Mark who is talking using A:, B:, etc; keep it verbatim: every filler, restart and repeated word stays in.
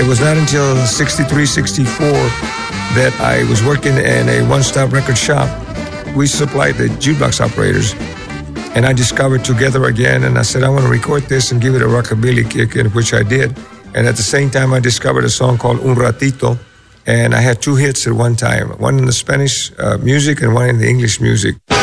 A: It was not until sixty-three, sixty-four that I was working in a one-stop record shop. We supplied the jukebox operators, and I discovered Together Again, and I said, I want to record this and give it a rockabilly kick, in which I did. And at the same time, I discovered a song called Un Ratito, and I had two hits at one time, one in the Spanish uh, music and one in the English music.